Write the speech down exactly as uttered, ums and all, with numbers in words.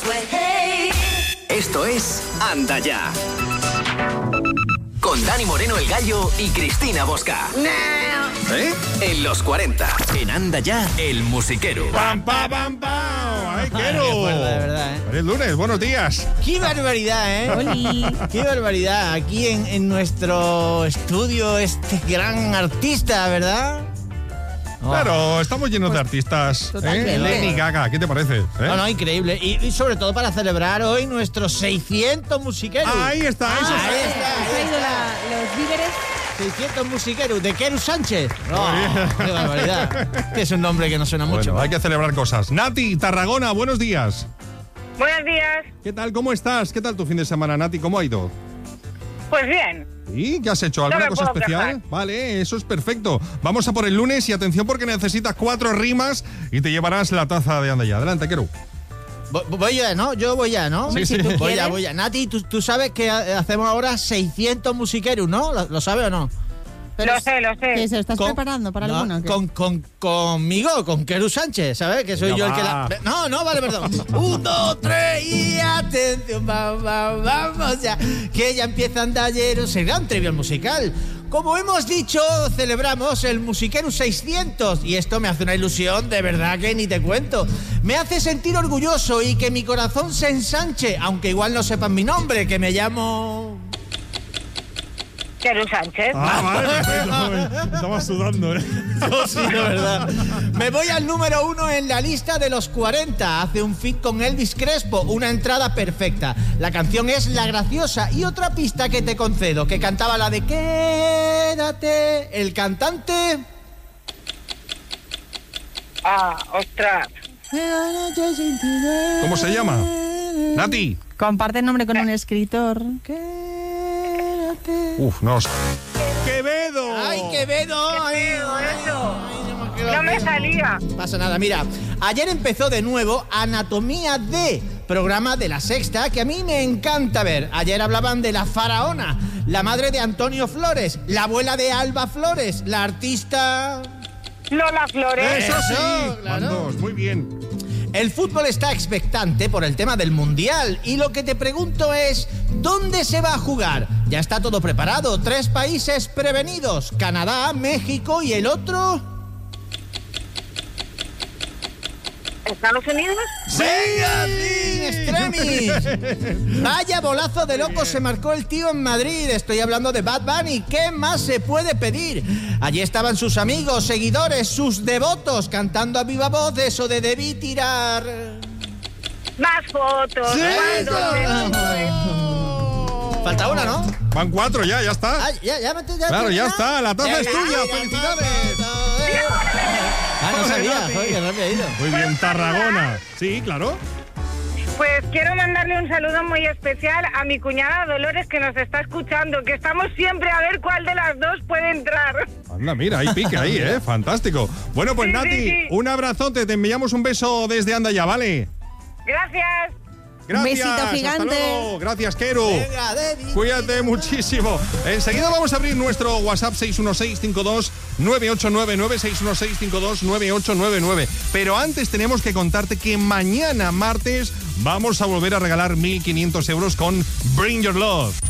Esto es Anda Ya. Con Dani Moreno el Gallo y Cristina Bosca. ¿Eh? En los cuarenta. En Anda Ya, el musiquero. ¡Pam, pam, pam, pam! ¡Ay, quiero! Qué fuerte, de verdad, ¿eh? Es lunes, buenos días. ¡Qué barbaridad, eh! Oli. ¡Qué barbaridad! Aquí en, en nuestro estudio, este gran artista, ¿verdad? Oh. Claro, estamos llenos de artistas. totalmente. ¿eh? Lady Gaga, ¿qué te parece? ¿Eh? No, no, increíble. Y, y sobre todo para celebrar hoy nuestros seiscientos musiqueros. Ahí está, eso Ahí sí. está, ¿Has ahí traído está. la- los víveres? seiscientos musiqueros de Keru Sánchez. Oh, Muy bien. ¡Qué barbaridad! Que es un nombre que no suena mucho. Bueno, hay que celebrar cosas. Nati, Tarragona, buenos días. Buenos días. ¿Qué tal? ¿Cómo estás? ¿Qué tal tu fin de semana, Nati? ¿Cómo ha ido? Pues bien. ¿Y qué has hecho? ¿Alguna me cosa puedo especial? quejar. Vale, eso es perfecto. Vamos a por el lunes y atención porque necesitas cuatro rimas y te llevarás la taza de Anda Ya. Adelante, Keru. Voy, voy ya, ¿no? Yo voy ya, ¿no? Sí, sí. Voy quieres. ya, voy ya. Nati, tú, tú sabes que ha- hacemos ahora seiscientos musiqueros, ¿no? ¿Lo, lo sabes o no? Pero Lo sé, lo sé. ¿Qué, ¿Se lo estás Con- preparando para no, alguno? o qué? Con, con, conmigo, con Keru Sánchez, ¿sabes? Que soy Venga, yo el que va. la... No, no, vale, perdón. Un, dos, tres y atención, vamos, vamos, vamos ya. Que ya empieza Andallero, será un trivial musical. Como hemos dicho, celebramos el Musiquero seiscientos y esto me hace una ilusión, de verdad que ni te cuento. Me hace sentir orgulloso y que mi corazón se ensanche, aunque igual no sepan mi nombre, que me llamo... Keru Sánchez. Ah, vale, perfecto. Estaba sudando, ¿eh? Oh, sí, de verdad. Me voy al número uno en la lista de los cuarenta. Hace un feat con Elvis Crespo, una entrada perfecta. La canción es La Graciosa y otra pista que te concedo, que cantaba la de Quédate. El cantante... Ah, ostras. ¿Cómo se llama? Nati. Comparte el nombre con un escritor. Quédate. Uf, no. ¡Quevedo! ¡Ay, Quevedo! ¡Ay, feo ay, eso! ay, no me quedo No me bien. salía. No pasa nada, mira, ayer empezó de nuevo Anatomía de, programa de La Sexta, que a mí me encanta ver. Ayer hablaban de la faraona, la madre de Antonio Flores, la abuela de Alba Flores, la artista... Lola Flores. ¡Eso sí! Eso, claro. Van dos, muy bien. El fútbol está expectante por el tema del Mundial y lo que te pregunto es, ¿dónde se va a jugar? Ya está todo preparado, tres países prevenidos, Canadá, México y el otro... ¿Estados Unidos? ¡Venga, sí, extremis! Vaya bolazo de loco se marcó el tío en Madrid. Estoy hablando de Bad Bunny. ¿Qué más se puede pedir? Allí estaban sus amigos, seguidores, sus devotos, cantando a viva voz eso de debí tirar. Más fotos. ¡Sí! Cuando me muero. Falta una, ¿no? Van cuatro ya, ya está. Ah, ya, ya, me- ya Claro, ya termina. está, la taza Ya es está, tuya, ya felicidades. está. Ah, no sabía, joder, qué rápido ha ido. Muy bien, Tarragona. Sí, claro. Pues quiero mandarle un saludo muy especial a mi cuñada Dolores que nos está escuchando, que estamos siempre a ver cuál de las dos puede entrar. Anda, mira, hay pique ahí, ¿eh? Fantástico. Bueno, pues Sí, Nati, sí, sí. un abrazote, te enviamos un beso desde Anda Ya, ¿vale? Gracias. Gracias. besito hasta gigante. luego. Gracias, Keru. Venga, Debbie. Cuídate muchísimo. Enseguida vamos a abrir nuestro WhatsApp seis uno seis, cinco dos nueve ocho nueve nueve, seis uno seis, cinco dos nueve ocho nueve nueve. Pero antes tenemos que contarte que mañana martes vamos a volver a regalar mil quinientos euros con Bring Your Love.